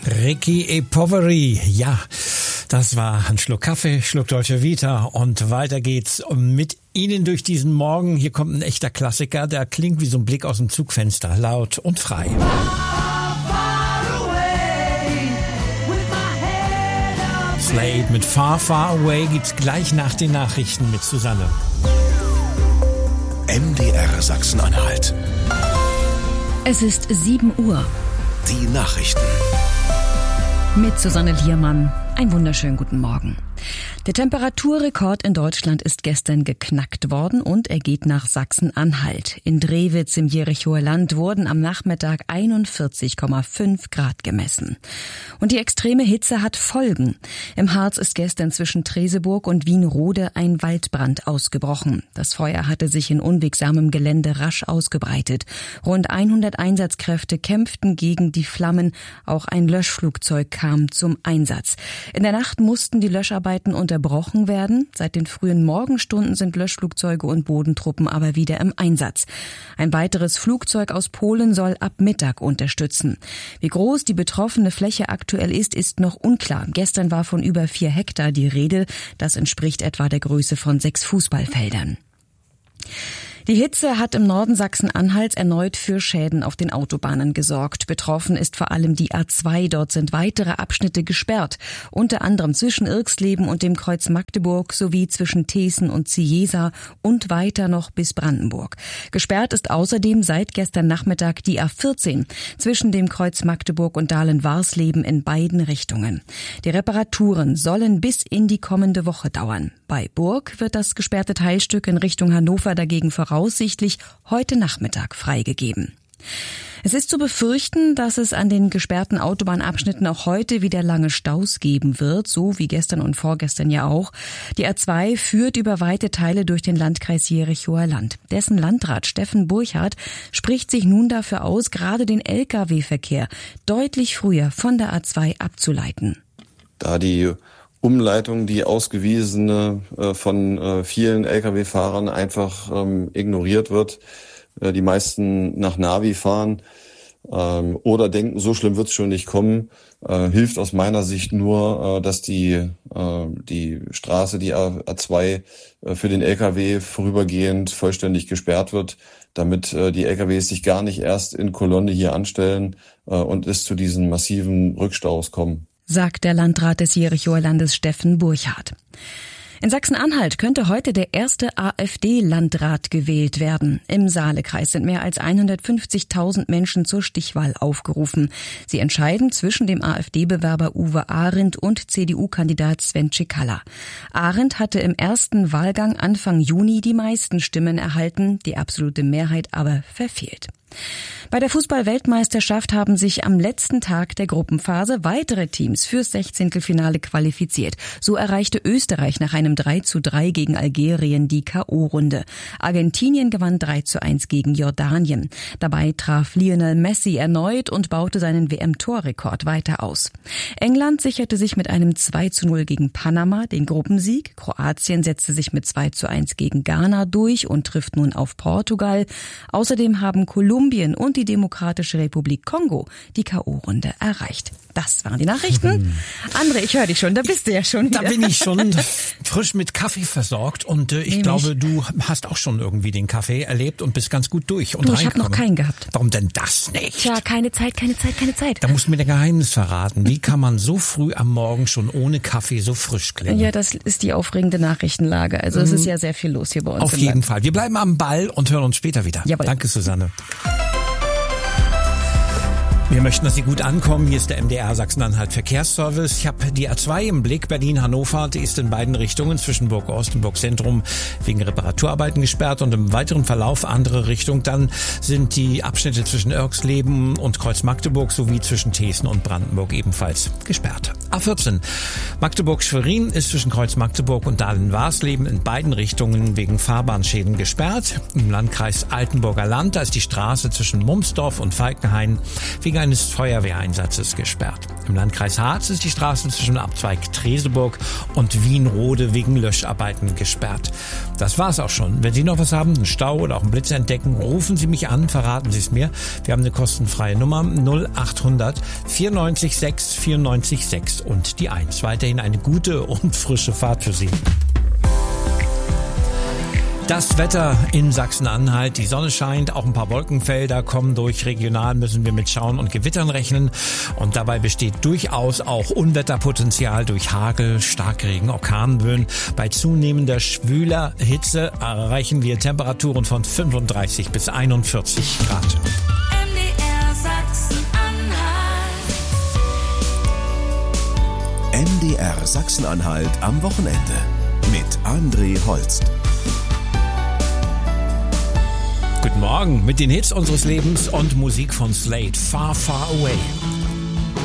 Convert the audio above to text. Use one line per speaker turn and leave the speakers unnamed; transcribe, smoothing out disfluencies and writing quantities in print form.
Ricky e Poveri, ja, das war ein Schluck Kaffee, Schluck Deutsche Vita und weiter geht's mit Ihnen durch diesen Morgen. Hier kommt ein echter Klassiker, der klingt wie so ein Blick aus dem Zugfenster, laut und frei. Slade mit Far, Far Away gibt's gleich nach den Nachrichten mit Susanne.
MDR Sachsen-Anhalt.
Es ist 7 Uhr.
Die Nachrichten.
Mit Susanne Liermann. Einen wunderschönen guten Morgen. Der Temperaturrekord in Deutschland ist gestern geknackt worden und er geht nach Sachsen-Anhalt. In Drewitz im Jerichower Land wurden am Nachmittag 41,5 Grad gemessen. Und die extreme Hitze hat Folgen. Im Harz ist gestern zwischen Treseburg und Wienrode ein Waldbrand ausgebrochen. Das Feuer hatte sich in unwegsamem Gelände rasch ausgebreitet. Rund 100 Einsatzkräfte kämpften gegen die Flammen. Auch ein Löschflugzeug kam zum Einsatz. In der Nacht mussten die Löscharbeiten unterbrochen werden. Seit den frühen Morgenstunden sind Löschflugzeuge und Bodentruppen aber wieder im Einsatz. Ein weiteres Flugzeug aus Polen soll ab Mittag unterstützen. Wie groß die betroffene Fläche aktuell ist noch unklar. Gestern war von über 4 Hektar die Rede. Das entspricht etwa der Größe von 6 Fußballfeldern. Die Hitze hat im Norden Sachsen-Anhalts erneut für Schäden auf den Autobahnen gesorgt. Betroffen ist vor allem die A2. Dort sind weitere Abschnitte gesperrt. Unter anderem zwischen Irxleben und dem Kreuz Magdeburg sowie zwischen Thesen und Ciesa und weiter noch bis Brandenburg. Gesperrt ist außerdem seit gestern Nachmittag die A14 zwischen dem Kreuz Magdeburg und Dahlen-Warsleben in beiden Richtungen. Die Reparaturen sollen bis in die kommende Woche dauern. Bei Burg wird das gesperrte Teilstück in Richtung Hannover dagegen voraussichtlich heute Nachmittag freigegeben. Es ist zu befürchten, dass es an den gesperrten Autobahnabschnitten auch heute wieder lange Staus geben wird, so wie gestern und vorgestern ja auch. Die A2 führt über weite Teile durch den Landkreis Jerichower Land. Dessen Landrat Steffen Burchardt spricht sich nun dafür aus, gerade den Lkw-Verkehr deutlich früher von der A2 abzuleiten.
Da die Umleitung, die ausgewiesene von vielen Lkw-Fahrern einfach ignoriert wird. Die meisten nach Navi fahren oder denken, so schlimm wird es schon nicht kommen, hilft aus meiner Sicht nur, dass die Straße, die A2 für den Lkw vorübergehend vollständig gesperrt wird, damit die Lkws sich gar nicht erst in Kolonne hier anstellen und es zu diesen massiven Rückstaus kommen,
sagt der Landrat des Jerichower Landes Steffen Burchardt. In Sachsen-Anhalt könnte heute der erste AfD-Landrat gewählt werden. Im Saalekreis sind mehr als 150.000 Menschen zur Stichwahl aufgerufen. Sie entscheiden zwischen dem AfD-Bewerber Uwe Arendt und CDU-Kandidat Sven Cicala. Arendt hatte im ersten Wahlgang Anfang Juni die meisten Stimmen erhalten, die absolute Mehrheit aber verfehlt. Bei der Fußball-Weltmeisterschaft haben sich am letzten Tag der Gruppenphase weitere Teams fürs 16. qualifiziert. So erreichte Österreich nach einem 3:3 gegen Algerien die K.O.-Runde. Argentinien gewann 3:1 gegen Jordanien. Dabei traf Lionel Messi erneut und baute seinen WM-Torrekord weiter aus. England sicherte sich mit einem 2:0 gegen Panama den Gruppensieg. Kroatien setzte sich mit 2:1 gegen Ghana durch und trifft nun auf Portugal. Außerdem haben Kolumbien und die Demokratische Republik Kongo die K.O.-Runde erreicht. Das waren die Nachrichten. André, ich höre dich schon, da bist du ja schon wieder.
Da bin ich schon frisch mit Kaffee versorgt und ich glaube, du hast auch schon irgendwie den Kaffee erlebt und bist ganz gut durch und
reingekommen. Ich habe noch keinen gehabt.
Warum denn das nicht?
Tja, keine Zeit.
Da musst du mir ein Geheimnis verraten. Wie kann man so früh am Morgen schon ohne Kaffee so frisch klingen?
Ja, das ist die aufregende Nachrichtenlage. Also es ist ja sehr viel los hier bei uns.
Auf jeden Fall. Wir bleiben am Ball und hören uns später wieder.
Jawohl.
Danke, Susanne. Wir möchten, dass Sie gut ankommen. Hier ist der MDR Sachsen-Anhalt Verkehrsservice. Ich habe die A2 im Blick Berlin-Hannover. Die ist in beiden Richtungen zwischen Burg-Ost und Burg-Zentrum wegen Reparaturarbeiten gesperrt und im weiteren Verlauf andere Richtung. Dann sind die Abschnitte zwischen Irxleben und Kreuz Magdeburg sowie zwischen Thesen und Brandenburg ebenfalls gesperrt. A14 Magdeburg-Schwerin ist zwischen Kreuz Magdeburg und Dahlen-Warsleben in beiden Richtungen wegen Fahrbahnschäden gesperrt. Im Landkreis Altenburger Land, da ist die Straße zwischen Mumsdorf und Falkenhain wegen eines Feuerwehreinsatzes gesperrt. Im Landkreis Harz ist die Straße zwischen Abzweig Treseburg und Wienrode wegen Löscharbeiten gesperrt. Das war's auch schon. Wenn Sie noch was haben, einen Stau oder auch einen Blitz entdecken, rufen Sie mich an, verraten Sie es mir. Wir haben eine kostenfreie Nummer 0800 94 6 94 6 und die 1. Weiterhin eine gute und frische Fahrt für Sie. Das Wetter in Sachsen-Anhalt, die Sonne scheint, auch ein paar Wolkenfelder kommen durch. Regional müssen wir mit Schauen und Gewittern rechnen. Und dabei besteht durchaus auch Unwetterpotenzial durch Hagel, Starkregen, Orkanböen. Bei zunehmender schwüler Hitze erreichen wir Temperaturen von 35 bis 41 Grad.
MDR Sachsen-Anhalt. MDR Sachsen-Anhalt am Wochenende mit André Holst.
Guten Morgen mit den Hits unseres Lebens und Musik von Slade, Far, Far Away.